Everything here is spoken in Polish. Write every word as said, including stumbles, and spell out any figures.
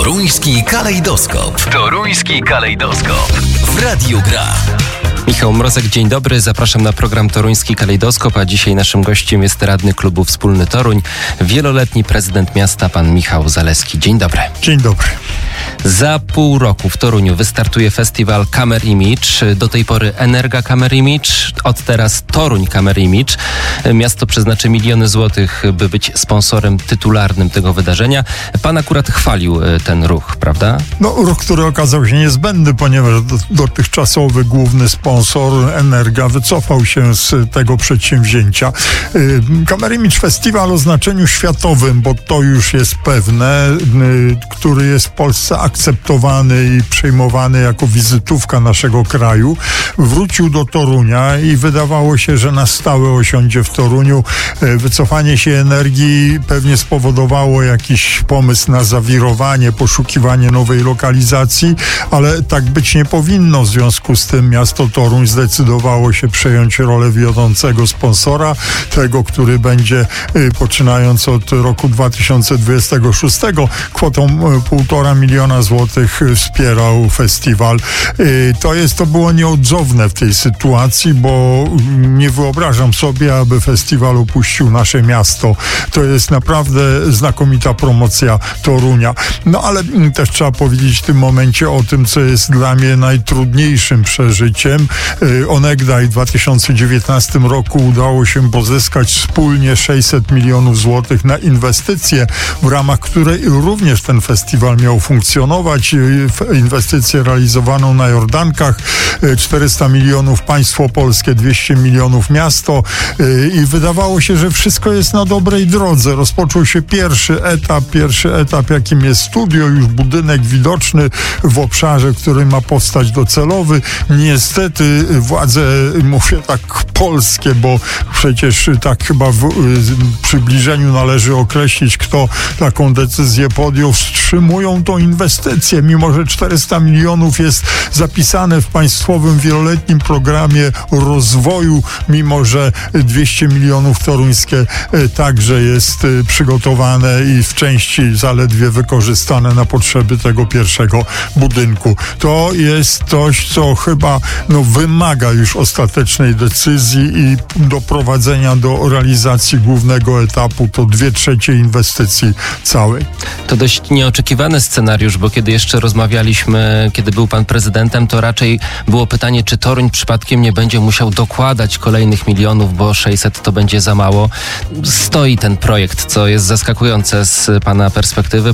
Toruński kalejdoskop. Toruński kalejdoskop. W Radiu Gra. Michał Mrozek, dzień dobry. Zapraszam na program Toruński Kalejdoskop, a dzisiaj naszym gościem jest radny klubu Wspólny Toruń, wieloletni prezydent miasta, pan Michał Zaleski. Dzień dobry. Dzień dobry. Za pół roku w Toruniu wystartuje festiwal Kamer Image. Do tej pory Energa Kamer Image, od teraz Toruń Kamer Image. Miasto przeznaczy miliony złotych, by być sponsorem tytularnym tego wydarzenia. Pan akurat chwalił ten ruch, prawda? No, ruch, który okazał się niezbędny, ponieważ dotychczasowy główny sponsor Energa wycofał się z tego przedsięwzięcia. Kamer Image Festiwal o znaczeniu światowym, bo to już jest pewne, który jest w Polsce akceptowany i przyjmowany jako wizytówka naszego kraju, wrócił do Torunia i wydawało się, że na stałe osiądzie w Toruniu. Wycofanie się Energii pewnie spowodowało jakiś pomysł na zawirowanie, poszukiwanie nowej lokalizacji, ale tak być nie powinno. W związku z tym miasto Toruń zdecydowało się przejąć rolę wiodącego sponsora, tego, który będzie poczynając od roku dwa tysiące dwudziestego szóstego kwotą półtora miliona złotych wspierał festiwal. To jest, to było nieodzowne w tej sytuacji, bo nie wyobrażam sobie, aby festiwal opuścił nasze miasto. To jest naprawdę znakomita promocja Torunia. No ale też trzeba powiedzieć w tym momencie o tym, co jest dla mnie najtrudniejszym przeżyciem. Onegdaj w dwa tysiące dziewiętnastym roku udało się pozyskać wspólnie sześćset milionów złotych na inwestycje, w ramach której również ten festiwal miał funkcjonować. Inwestycję realizowaną na Jordankach, czterysta milionów państwo polskie, dwieście milionów miasto i wydawało się, że wszystko jest na dobrej drodze. Rozpoczął się pierwszy etap, pierwszy etap, jakim jest studio, już budynek widoczny w obszarze, który ma powstać docelowy. Niestety władze, mówię tak polskie, bo przecież tak chyba w przybliżeniu należy określić, kto taką decyzję podjął, wstrzymują tą inwestycję, mimo że czterysta milionów jest zapisane w państwowym wieloletnim programie rozwoju, mimo że dwieście milionów toruńskie także jest przygotowane i w części zaledwie wykorzystane na potrzeby tego pierwszego budynku. To jest coś, co chyba no, wymaga już ostatecznej decyzji i doprowadzenia do realizacji głównego etapu, to dwie trzecie inwestycji całej. To dość nieoczekiwany scenariusz, bo kiedy jeszcze rozmawialiśmy, kiedy był pan prezydentem, to raczej było pytanie, czy Toruń przypadkiem nie będzie musiał dokładać kolejnych milionów, bo sześćset to będzie za mało. Stoi ten projekt, co jest zaskakujące z pana perspektywy.